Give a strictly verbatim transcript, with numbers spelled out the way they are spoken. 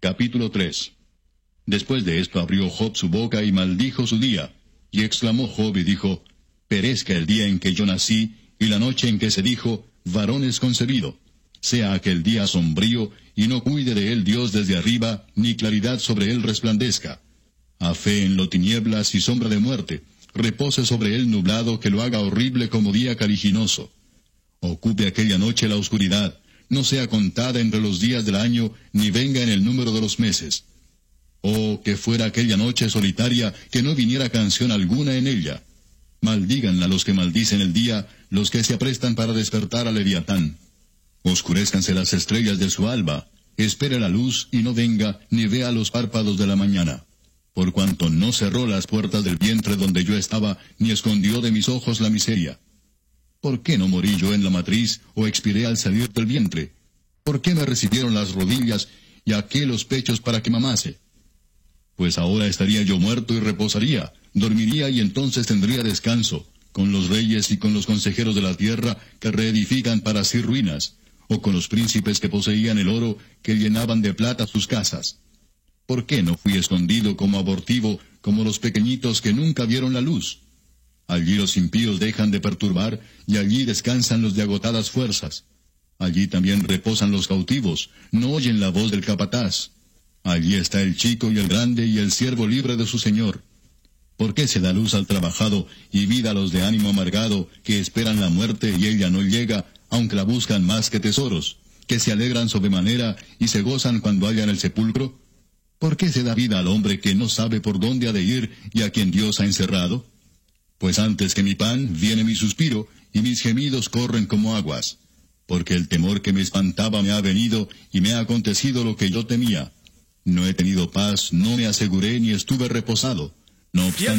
Capítulo tres. Después de esto abrió Job su boca y maldijo su día. Y exclamó Job y dijo, perezca el día en que yo nací, y la noche en que se dijo, varón es concebido. Sea aquel día sombrío, y no cuide de él Dios desde arriba, ni claridad sobre él resplandezca. A fe en lo tinieblas y sombra de muerte, repose sobre él nublado, que lo haga horrible como día caliginoso. Ocupe aquella noche la oscuridad, no sea contada entre los días del año, ni venga en el número de los meses. Oh, que fuera aquella noche solitaria, que no viniera canción alguna en ella. Maldíganla los que maldicen el día, los que se aprestan para despertar a Leviatán. Oscurézcanse las estrellas de su alba, espere la luz y no venga, ni vea los párpados de la mañana. Por cuanto no cerró las puertas del vientre donde yo estaba, ni escondió de mis ojos la miseria. ¿Por qué no morí yo en la matriz, o expiré al salir del vientre? ¿Por qué me recibieron las rodillas, y aqué los pechos para que mamase? Pues ahora estaría yo muerto y reposaría, dormiría y entonces tendría descanso, con los reyes y con los consejeros de la tierra que reedifican para sí ruinas, o con los príncipes que poseían el oro, que llenaban de plata sus casas. ¿Por qué no fui escondido como abortivo, como los pequeñitos que nunca vieron la luz? Allí los impíos dejan de perturbar, y allí descansan los de agotadas fuerzas. Allí también reposan los cautivos, no oyen la voz del capataz. Allí está el chico y el grande y el siervo libre de su señor. ¿Por qué se da luz al trabajado y vida a los de ánimo amargado, que esperan la muerte y ella no llega, aunque la buscan más que tesoros, que se alegran sobremanera y se gozan cuando hallan el sepulcro? ¿Por qué se da vida al hombre que no sabe por dónde ha de ir y a quien Dios ha encerrado? Pues antes que mi pan viene mi suspiro, y mis gemidos corren como aguas. Porque el temor que me espantaba me ha venido, y me ha acontecido lo que yo temía. No he tenido paz, no me aseguré, ni estuve reposado. No obstante,